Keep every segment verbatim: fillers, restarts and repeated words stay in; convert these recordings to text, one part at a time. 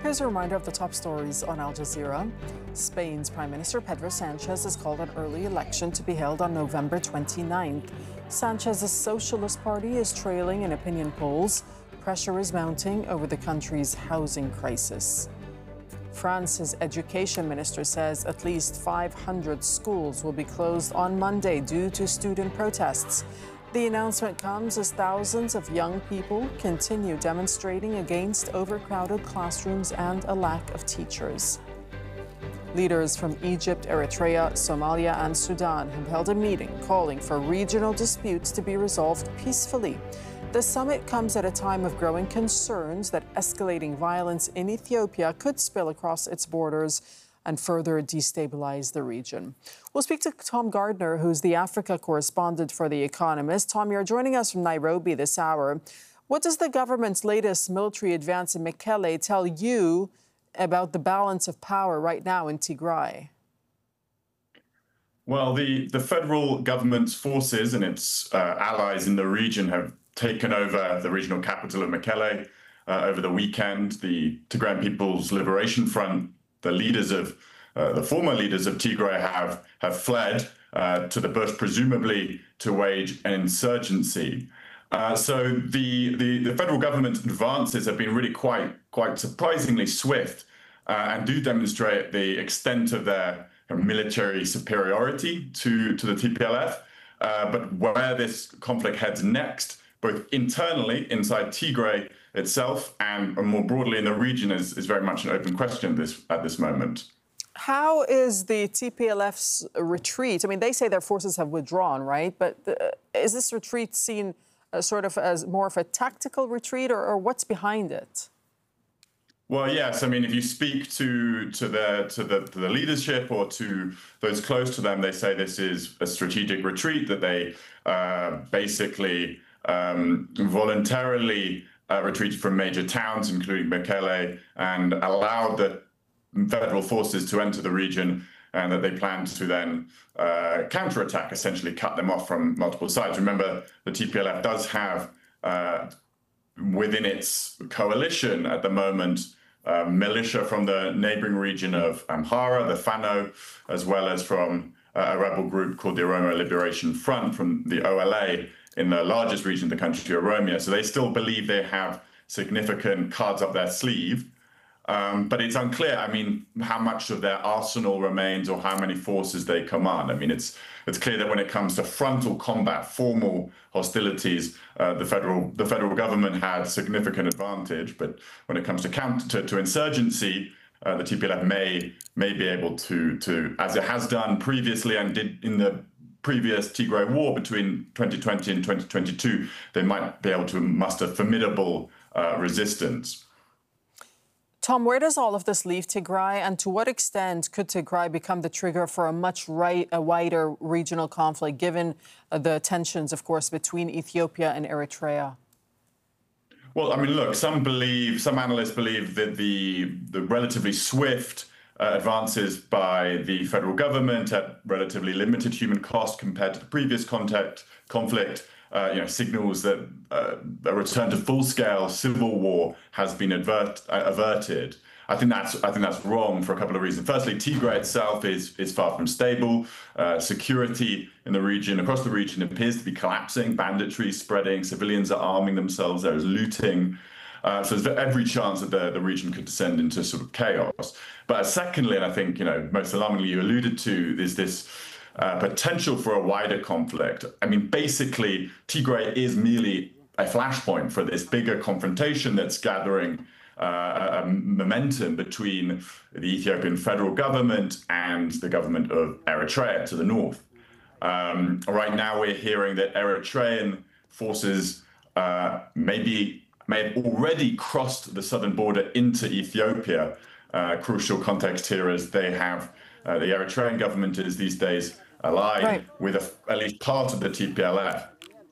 Here's a reminder of the top stories on Al Jazeera. Spain's Prime Minister Pedro Sanchez has called an early election to be held on November twenty-ninth. Sanchez's Socialist Party is trailing in opinion polls. Pressure is mounting over the country's housing crisis. France's education minister says at least five hundred schools will be closed on Monday due to student protests. The announcement comes as thousands of young people continue demonstrating against overcrowded classrooms and a lack of teachers. Leaders from Egypt, Eritrea, Somalia, and Sudan have held a meeting calling for regional disputes to be resolved peacefully. The summit comes at a time of growing concerns that escalating violence in Ethiopia could spill across its borders and further destabilize the region. We'll speak to Tom Gardner, who's the Africa correspondent for The Economist. Tom, you're joining us from Nairobi this hour. What does the government's latest military advance in Mekelle tell you about the balance of power right now in Tigray? Well, the, the federal government's forces and its uh, allies in the region have taken over the regional capital of Mekelle uh, over the weekend. The Tigrayan People's Liberation Front, the leaders of uh, the former leaders of Tigray have have fled uh, to the bush, presumably to wage an insurgency. Uh, so the, the the federal government's advances have been really quite quite surprisingly swift uh, and do demonstrate the extent of their military superiority to to the T P L F. Uh, but where this conflict heads next, both internally inside Tigray itself and more broadly in the region, is, is very much an open question this, at this moment. How is the T P L F's retreat? I mean, they say their forces have withdrawn, right? But uh, is this retreat seen uh, sort of as more of a tactical retreat, or, or what's behind it? Well, yes. I mean, if you speak to to the to the to the leadership or to those close to them, they say this is a strategic retreat, that they uh, basically um, voluntarily uh, retreated from major towns, including Mekelle, and allowed the federal forces to enter the region, and that they plan to then uh, counterattack, essentially cut them off from multiple sides. Remember, the T P L F does have uh, within its coalition at the moment uh, militia from the neighboring region of Amhara, the Fano, as well as from uh, a rebel group called the Oromo Liberation Front from the O L A in the largest region of the country, Oromia. So they still believe they have significant cards up their sleeve. Um, but it's unclear, I mean, how much of their arsenal remains or how many forces they command. I mean, it's it's clear that when it comes to frontal combat, formal hostilities, uh, the federal the federal government had significant advantage. But when it comes to counter to, to insurgency, uh, the T P L F may may be able to to, as it has done previously and did in the previous Tigray war between twenty twenty and twenty twenty-two, they might be able to muster formidable uh, resistance. Tom, where does all of this leave Tigray, and to what extent could Tigray become the trigger for a much right, a wider regional conflict, given uh, the tensions, of course, between Ethiopia and Eritrea? Well, I mean, look, some believe, some analysts believe that the the relatively swift uh, advances by the federal government at relatively limited human cost compared to the previous contact conflict, Uh, you know, signals that uh, a return to full-scale civil war has been avert, uh, averted. I think that's I think that's wrong for a couple of reasons. Firstly, Tigray itself is is far from stable. Uh, security in the region, across the region, appears to be collapsing. Banditry spreading. Civilians are arming themselves. There is looting. Uh, so there's every chance that the, the region could descend into sort of chaos. But uh, secondly, and I think you know most alarmingly you alluded to, is this Uh, potential for a wider conflict. I mean, basically, Tigray is merely a flashpoint for this bigger confrontation that's gathering uh, a momentum between the Ethiopian federal government and the government of Eritrea to the north. Um, right now, we're hearing that Eritrean forces uh, maybe may have already crossed the southern border into Ethiopia. Uh, crucial context here is they have uh, the Eritrean government is these days allied right. with a, at least part of the T P L F.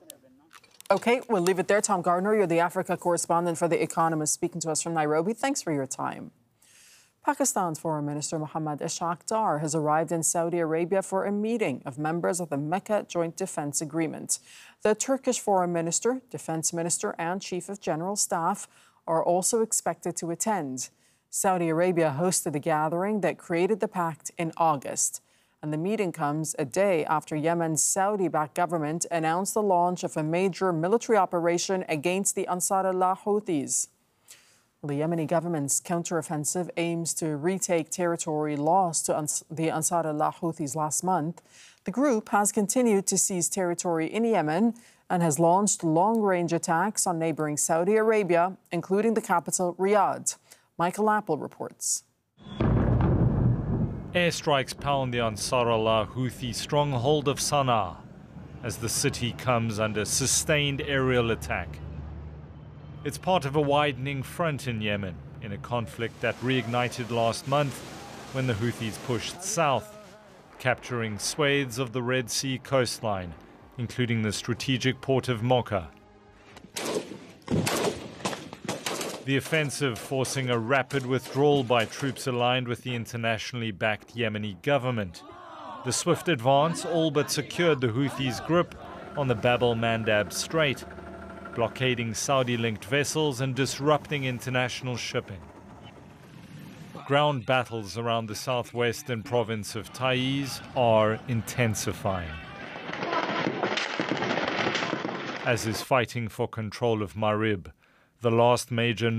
Okay, we'll leave it there. Tom Gardner, you're the Africa correspondent for The Economist, speaking to us from Nairobi. Thanks for your time. Pakistan's Foreign Minister Mohammad Ishaq Dar has arrived in Saudi Arabia for a meeting of members of the Mecca Joint Defense Agreement. The Turkish Foreign Minister, Defense Minister, and Chief of General Staff are also expected to attend. Saudi Arabia hosted the gathering that created the pact in August. And the meeting comes a day after Yemen's Saudi-backed government announced the launch of a major military operation against the Ansar Allah Houthis. The Yemeni government's counteroffensive aims to retake territory lost to the Ansar Allah Houthis last month. The group has continued to seize territory in Yemen and has launched long-range attacks on neighboring Saudi Arabia, including the capital, Riyadh. Michael Apple reports. Airstrikes pound the Ansar Allah Houthi stronghold of Sana'a as the city comes under sustained aerial attack. It's part of a widening front in Yemen, in a conflict that reignited last month when the Houthis pushed south, capturing swathes of the Red Sea coastline, including the strategic port of Mocha. The offensive forcing a rapid withdrawal by troops aligned with the internationally backed Yemeni government. The swift advance all but secured the Houthis' grip on the Bab el-Mandab Strait, blockading Saudi-linked vessels and disrupting international shipping. Ground battles around the southwestern province of Taiz are intensifying, as is fighting for control of Marib, the last major